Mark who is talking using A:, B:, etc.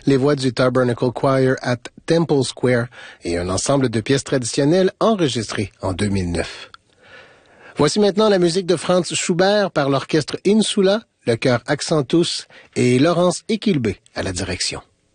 A: les voix du Tabernacle Choir at Temple Square et un ensemble de pièces traditionnelles enregistrées en 2009. Voici maintenant la musique de Franz Schubert par l'orchestre Insula, le chœur Accentus et Laurence Equilbé à la direction.